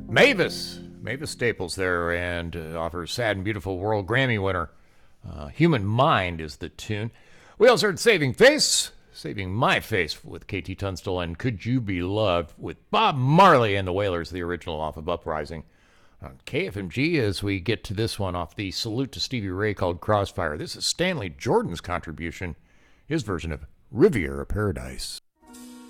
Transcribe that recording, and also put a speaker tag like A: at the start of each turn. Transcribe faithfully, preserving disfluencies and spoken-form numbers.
A: Mavis. Mavis Staples there and uh, off her Sad and Beautiful World Grammy winner. Uh, Human Mind is the tune. We also heard Saving Face, Saving My Face with K T Tunstall, and Could You Be Loved with Bob Marley and the Wailers, the original off of Uprising. On K F M G, as we get to this one off the Salute to Stevie Ray called Crossfire. This is Stanley Jordan's contribution, his version of Riviera Paradise.